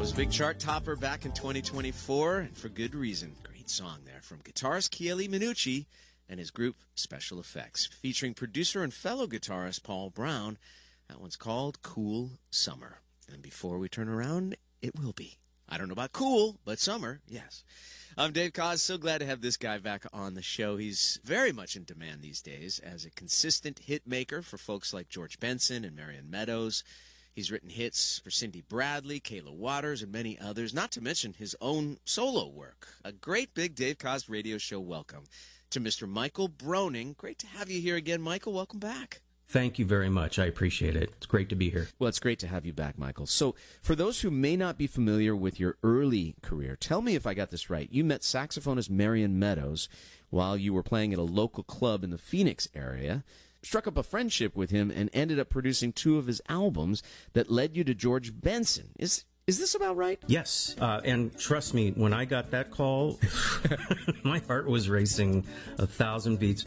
was a big chart topper back in 2024, and for good reason. Great song there from guitarist Chieli Minucci and his group Special Effects, featuring producer and fellow guitarist Paul Brown. That one's called Cool Summer. And before we turn around, it will be. I don't know about cool, but summer, yes. I'm Dave Koz. So glad to have this guy back on the show. He's very much in demand these days as a consistent hit maker for folks like George Benson and Marion Meadows. He's written hits for Cindy Bradley, Kayla Waters, and many others, not to mention his own solo work. A great big Dave Koz radio show welcome to Mr. Michael Broning. Great to have you here again, Michael. Welcome back. Thank you very much. I appreciate it. It's great to be here. Well, it's great to have you back, Michael. So for those who may not be familiar with your early career, tell me if I got this right. You met saxophonist Marion Meadows while you were playing at a local club in the Phoenix area, struck up a friendship with him, and ended up producing 2 of his albums that led you to George Benson. Is this about right? Yes, and trust me, when I got that call, my heart was racing 1,000 beats